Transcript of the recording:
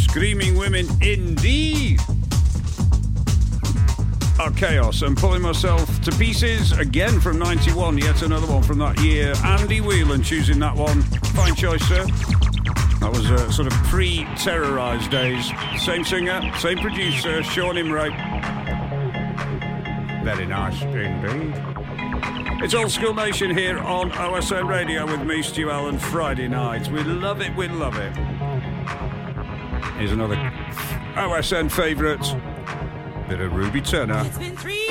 Screaming Women indeed. Chaos and Pulling Myself to Pieces, again from 91, yet another one from that year. Andy Whelan choosing that one. Fine choice, sir. That was sort of pre-terrorised days. Same singer, same producer, Sean Imray. Very nice indeed. It's Old School Nation here on OSN Radio with me, Stu Allen, Friday nights. We love it, we love it. Here's another OSN favourite. Bit of Ruby Turner.